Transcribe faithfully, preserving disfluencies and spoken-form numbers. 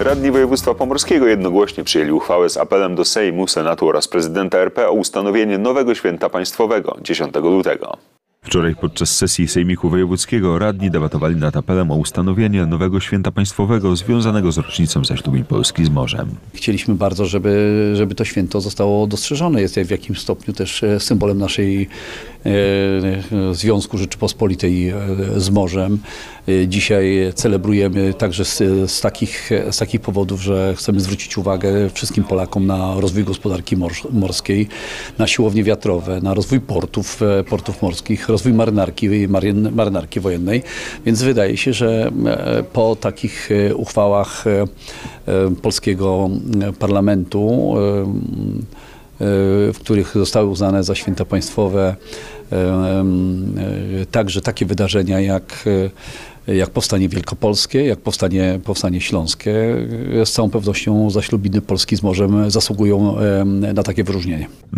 Radni województwa pomorskiego jednogłośnie przyjęli uchwałę z apelem do Sejmu, Senatu oraz prezydenta R P o ustanowienie nowego święta państwowego dziesiątego lutego. Wczoraj podczas sesji Sejmiku Wojewódzkiego radni debatowali nad apelem o ustanowienie nowego święta państwowego związanego z rocznicą zaślubin Polski z morzem. Chcieliśmy bardzo, żeby, żeby to święto zostało dostrzeżone. Jest w jakimś stopniu też symbolem naszej e, Związku Rzeczypospolitej z morzem. Dzisiaj celebrujemy także z, z, takich, z takich powodów, że chcemy zwrócić uwagę wszystkim Polakom na rozwój gospodarki morskiej, na siłownie wiatrowe, na rozwój portów, portów morskich, rozwój marynarki, marynarki wojennej. Więc wydaje się, że po takich uchwałach polskiego parlamentu, w których zostały uznane za święta państwowe także takie wydarzenia jak jak powstanie wielkopolskie, jak powstanie, powstanie śląskie, z całą pewnością zaślubiny Polski z morzem zasługują na takie wyróżnienie.